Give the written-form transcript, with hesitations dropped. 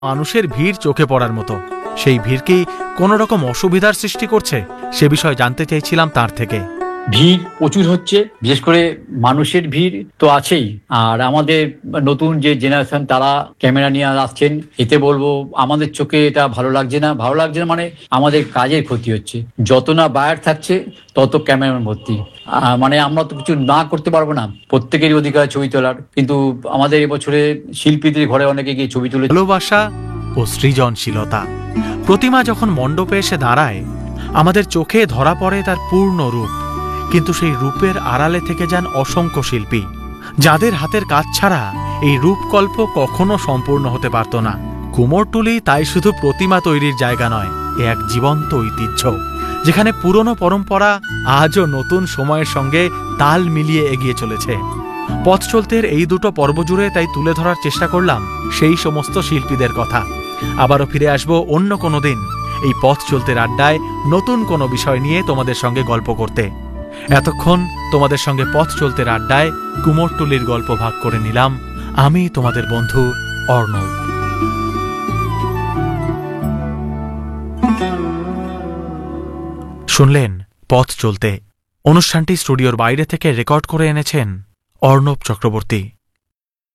মানুষের ভিড় চোখে পড়ার মতো। সেই ভিড় কি কোনো রকম অসুবিধার সৃষ্টি করছে, সে বিষয়ে জানতে চাইছিলাম তার থেকে। ভিড় প্রচুর হচ্ছে, বিশেষ করে মানুষের ভিড় তো আছেই। আর আমাদের নতুন যে জেনারেশন তারা ক্যামেরা নিয়ে আসছেন, এতে বলবো আমাদের চোখে এটা ভালো লাগছে না। ভালো লাগছে না মানে আমাদের কাজের ক্ষতি হচ্ছে। যত না বায়ার থাকছে তত ক্যামেরার ভর্তি। মানে আমরা তো কিছু না করতে পারবো না, প্রত্যেকেরই অধিকার ছবি তোলার, কিন্তু আমাদের এবছরে শিল্পীদের ঘরে অনেকে গিয়ে ছবি তুলে। ভালোবাসা ও সৃজনশীলতা। প্রতিমা যখন মণ্ডপে এসে দাঁড়ায়, আমাদের চোখে ধরা পড়ে তার পূর্ণ রূপ, কিন্তু সেই রূপের আড়ালে থেকে যান অসংখ্য শিল্পী, যাদের হাতের কাজ ছাড়া এই রূপকল্প কখনো সম্পূর্ণ হতে পারত না। কুমোরটুলি তাই শুধু প্রতিমা তৈরির জায়গা নয়, এ এক জীবন্ত ঐতিহ্য, যেখানে পুরনো পরম্পরা আজও নতুন সময়ের সঙ্গে তাল মিলিয়ে এগিয়ে চলেছে। পথ চলতের এই দুটো পর্ব জুড়ে তাই তুলে ধরার চেষ্টা করলাম সেই সমস্ত শিল্পীদের কথা। আবারও ফিরে আসবো অন্য কোনো দিন এই পথ চলতের আড্ডায় নতুন কোনো বিষয় নিয়ে তোমাদের সঙ্গে গল্প করতে। এতক্ষণ তোমাদের সঙ্গে পথ চলতের আড্ডায় কুমোরটুলির গল্প ভাগ করে নিলাম আমি, তোমাদের বন্ধু অর্ণব। শুনলেন পথ চলতে। অনুষ্ঠানটি স্টুডিওর বাইরে থেকে রেকর্ড করে এনেছেন অর্ণব চক্রবর্তী।